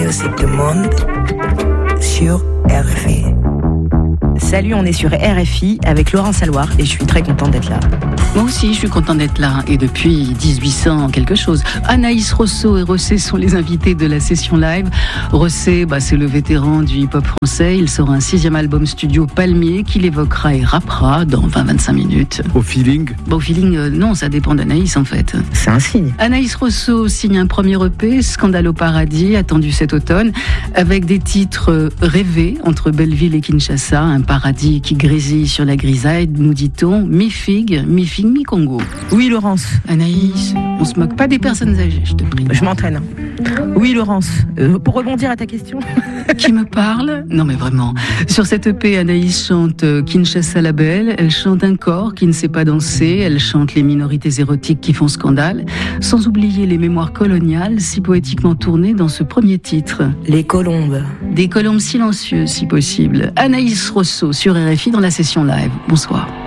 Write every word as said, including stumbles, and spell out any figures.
Music du monde sur R F I. Salut, on est sur R F I avec Laurent Saloir et je suis très contente d'être là. Moi aussi, je suis contente d'être là et depuis dix-huit cents quelque chose. Anaïs Rosso et Rossé sont les invités de la session live. Rossé, bah, c'est le vétéran du hip-hop français. Il sort un sixième album studio Palmier qu'il évoquera et rappera dans vingt à vingt-cinq minutes. Au feeling bah, Au feeling, euh, non, ça dépend d'Anaïs en fait. C'est un signe. Anaïs Rosso signe un premier E P, Scandale au paradis, attendu cet automne, avec des titres rêvés entre Belleville et Kinshasa, un paradis qui grésille sur la grisaille, nous dit-on, mi-figue, mi-figue, mi-Congo. Oui, Laurence. Anaïs, on se moque pas des personnes âgées, je te prie. Je m'entraîne. Oui, Laurence. Euh, pour rebondir à ta question. Qui me parle ? Non, mais vraiment. Sur cette E P, Anaïs chante Kinshasa la belle, elle chante un corps qui ne sait pas danser, elle chante les minorités érotiques qui font scandale, sans oublier les mémoires coloniales si poétiquement tournées dans ce premier titre. Les colombes. Des colombes silencieuses, si possible. Anaïs Rosso sur R F I dans la session live. Bonsoir.